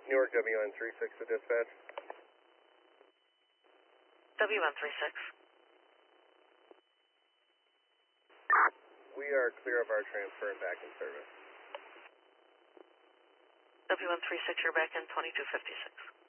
Newark WN36 to dispatch. WN36. We are clear of our transfer and back in service. WN36, you're back in 2256.